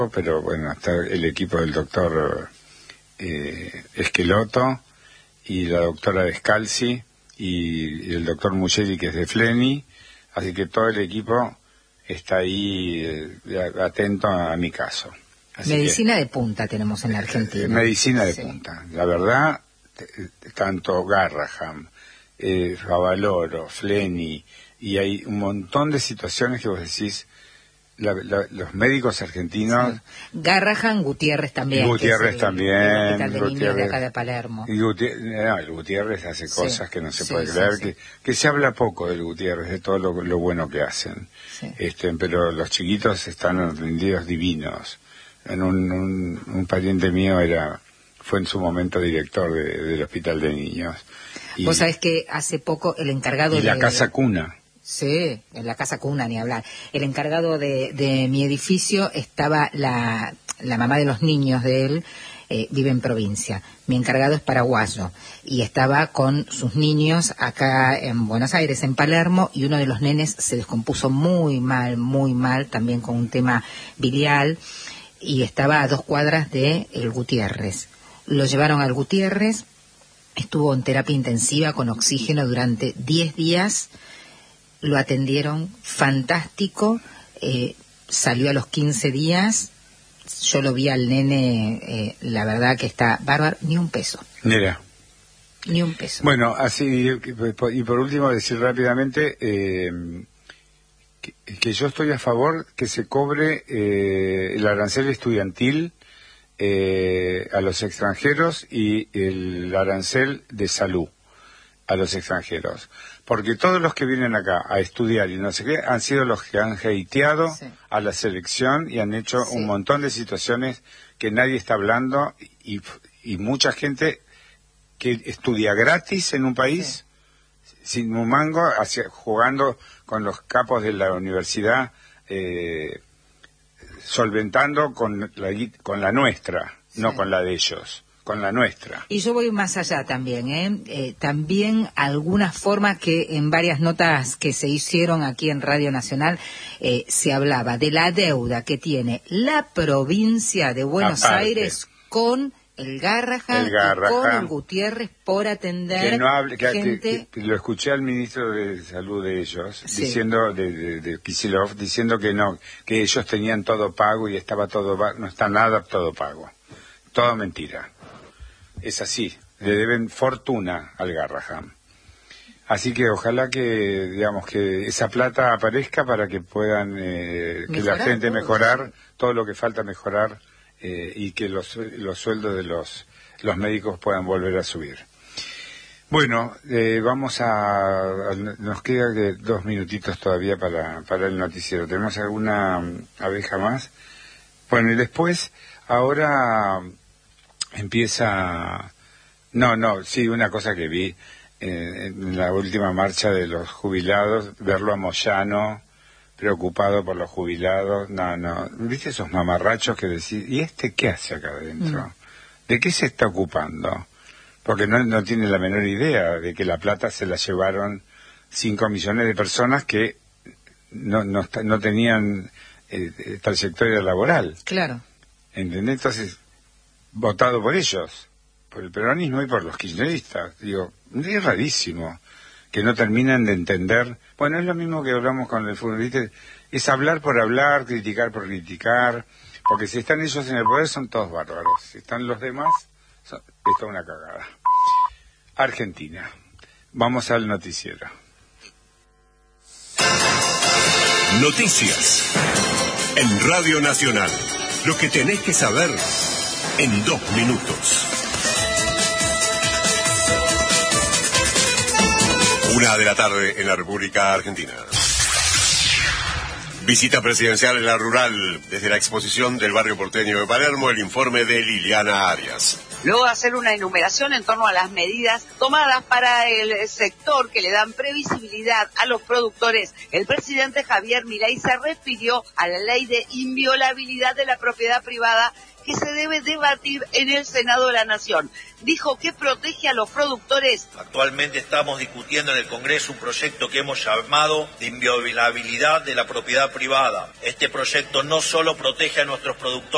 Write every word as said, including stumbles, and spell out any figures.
pero bueno, está el equipo del doctor eh, Esqueloto y la doctora Descalzi y, y el doctor Mucheri, que es de Fleni, así que todo el equipo está ahí eh, atento a, a mi caso. Así medicina que, de punta tenemos en la Argentina. Eh, medicina de sí. punta, la verdad, tanto Garraham, eh, Favaloro, Fleni, y hay un montón de situaciones que vos decís, la, la, los médicos argentinos... Sí. Garraham, Gutiérrez también. Gutiérrez el, también. El hospital de Gutiérrez, niños de acá de Palermo. Y Gutiérrez, no, el Gutiérrez hace sí. cosas que no se sí, puede sí, creer, sí. Que, que se habla poco del Gutiérrez, de todo lo, lo bueno que hacen. Sí. este Pero los chiquitos están atendidos divinos. En un, un, un pariente mío era fue en su momento director de, del hospital de niños. Y, vos sabés que hace poco el encargado y de... la casa cuna. Sí, en la casa cuna ni hablar. El encargado de, de mi edificio estaba la, la mamá de los niños de él, eh, vive en provincia. Mi encargado es paraguayo y estaba con sus niños acá en Buenos Aires, en Palermo, y uno de los nenes se descompuso muy mal, muy mal, también con un tema biliar, y estaba a dos cuadras de el Gutiérrez. Lo llevaron al Gutiérrez, estuvo en terapia intensiva con oxígeno durante diez días. Lo atendieron fantástico, eh, salió a los quince días, yo lo vi al nene, eh, la verdad que está bárbaro, ni un peso. Mira. Ni un peso. Bueno, así, y por último decir rápidamente eh, que, que yo estoy a favor que se cobre eh, el arancel estudiantil eh, a los extranjeros y el arancel de salud a los extranjeros, porque todos los que vienen acá a estudiar y no sé qué han sido los que han hateado sí. a la selección y han hecho sí. un montón de situaciones que nadie está hablando y, y mucha gente que estudia gratis en un país sí. sin un mango, hacia, jugando con los capos de la universidad, eh, solventando con la, con la nuestra, sí. no con la de ellos. Con la nuestra. Y yo voy más allá también, ¿eh? Eh, también algunas formas que en varias notas que se hicieron aquí en Radio Nacional eh, se hablaba de la deuda que tiene la provincia de Buenos Aparte. Aires con el Garraham, el Garraham, y con el Gutiérrez por atender que no hable, que, gente... que, que lo escuché al ministro de Salud de ellos, sí. diciendo, de, de, de Kicillof, diciendo que no, que ellos tenían todo pago y estaba todo, no está nada todo pago. Todo mentira. Es así, le deben fortuna al Garraham. Así que ojalá que, digamos, que esa plata aparezca para que puedan, eh, que la gente todo, mejorar sí. todo lo que falta mejorar eh, y que los, los sueldos de los, los médicos puedan volver a subir. Bueno, eh, vamos a, a, nos queda que dos minutitos todavía para, para el noticiero. ¿Tenemos alguna abeja más? Bueno, y después, ahora... Empieza, no, no, sí, una cosa que vi eh, en la última marcha de los jubilados, verlo a Moyano preocupado por los jubilados, no, no, ¿viste esos mamarrachos que decís, ¿y este qué hace acá adentro? Mm. ¿De qué se está ocupando? Porque no, no tiene la menor idea de que la plata se la llevaron cinco millones de personas que no, no, no tenían eh, trayectoria laboral. Claro. ¿Entendés? Entonces... votado por ellos, por el peronismo y por los kirchneristas. Digo, es rarísimo que no terminan de entender. Bueno, es lo mismo que hablamos con el futbolista, es hablar por hablar, criticar por criticar, porque si están ellos en el poder son todos bárbaros, si están los demás, son, es toda una cagada. Argentina. Vamos al noticiero. Noticias en Radio Nacional. Lo que tenés que saber en dos minutos. Una de la tarde en la República Argentina. Visita presidencial en la rural. Desde la exposición del barrio porteño de Palermo, el informe de Liliana Arias. Luego de hacer una enumeración en torno a las medidas tomadas para el sector que le dan previsibilidad a los productores, el presidente Javier Milei se refirió a la ley de inviolabilidad de la propiedad privada que se debe debatir en el Senado de la Nación. Dijo que protege a los productores. Actualmente estamos discutiendo en el Congreso un proyecto que hemos llamado de inviolabilidad de la propiedad privada. Este proyecto no solo protege a nuestros productores,